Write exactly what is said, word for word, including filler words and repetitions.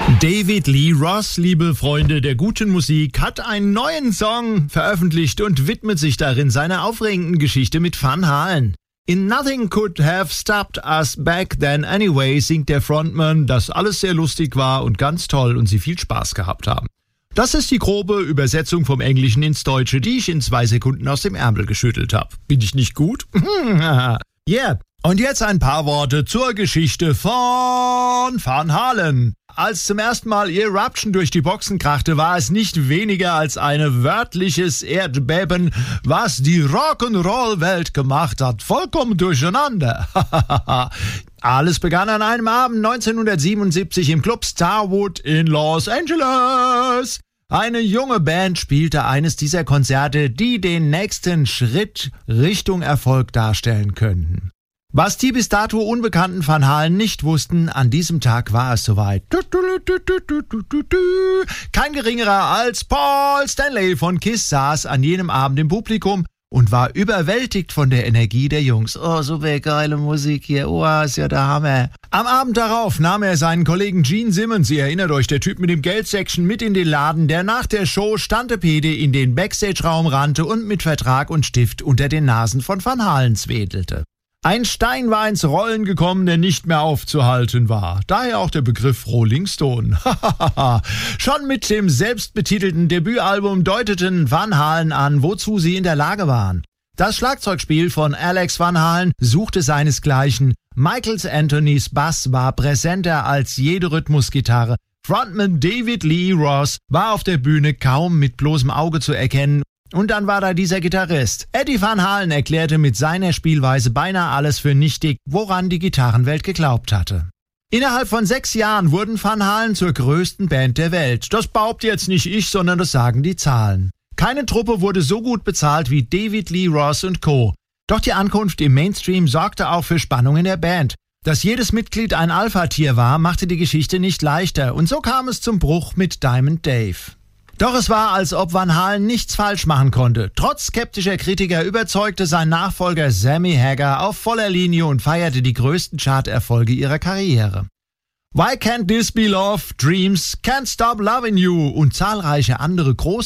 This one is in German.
David Lee Roth, liebe Freunde der guten Musik, hat einen neuen Song veröffentlicht und widmet sich darin seiner aufregenden Geschichte mit Van Halen. In Nothing Could Have Stopped Us Back Then Anyway singt der Frontman, dass alles sehr lustig war und ganz toll und sie viel Spaß gehabt haben. Das ist die grobe Übersetzung vom Englischen ins Deutsche, die ich in zwei Sekunden aus dem Ärmel geschüttelt habe. Bin ich nicht gut? Yeah. Und jetzt ein paar Worte zur Geschichte von Van Halen. Als zum ersten Mal Eruption durch die Boxen krachte, war es nicht weniger als ein wörtliches Erdbeben, was die Rock'n'Roll-Welt gemacht hat. Vollkommen durcheinander. Alles begann an einem Abend neunzehnhundertsiebenundsiebzig im Club Starwood in Los Angeles. Eine junge Band spielte eines dieser Konzerte, die den nächsten Schritt Richtung Erfolg darstellen könnten. Was die bis dato unbekannten Van Halen nicht wussten, an diesem Tag war es soweit. Kein geringerer als Paul Stanley von Kiss saß an jenem Abend im Publikum und war überwältigt von der Energie der Jungs. Oh, super geile Musik hier, oh, ist ja der Hammer. Am Abend darauf nahm er seinen Kollegen Gene Simmons, ihr erinnert euch, der Typ mit dem Geldsäckchen, mit in den Laden, der nach der Show Stantepede in den Backstage-Raum rannte und mit Vertrag und Stift unter den Nasen von Van Halens wedelte. Ein Stein war ins Rollen gekommen, der nicht mehr aufzuhalten war. Daher auch der Begriff Rolling Stone. Schon mit dem selbstbetitelten Debütalbum deuteten Van Halen an, wozu sie in der Lage waren. Das Schlagzeugspiel von Alex Van Halen suchte seinesgleichen. Michael Anthonys Bass war präsenter als jede Rhythmusgitarre. Frontman David Lee Roth war auf der Bühne kaum mit bloßem Auge zu erkennen. Und dann war da dieser Gitarrist. Eddie Van Halen erklärte mit seiner Spielweise beinahe alles für nichtig, woran die Gitarrenwelt geglaubt hatte. Innerhalb von sechs Jahren wurden Van Halen zur größten Band der Welt. Das behaupte jetzt nicht ich, sondern das sagen die Zahlen. Keine Truppe wurde so gut bezahlt wie David Lee Roth und Co. Doch die Ankunft im Mainstream sorgte auch für Spannung in der Band. Dass jedes Mitglied ein Alpha-Tier war, machte die Geschichte nicht leichter. Und so kam es zum Bruch mit Diamond Dave. Doch es war, als ob Van Halen nichts falsch machen konnte. Trotz skeptischer Kritiker überzeugte sein Nachfolger Sammy Hagar auf voller Linie und feierte die größten Charterfolge ihrer Karriere. Why Can't This Be Love, Dreams, Can't Stop Loving You und zahlreiche andere große